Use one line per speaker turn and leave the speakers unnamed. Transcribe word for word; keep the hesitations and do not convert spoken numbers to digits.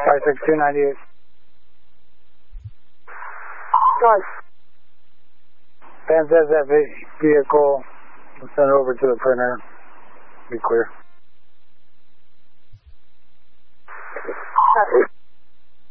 five six two ninety-eight.
Good.
Ben says that vehicle, we'll send it over to the printer. Be clear.
Copy.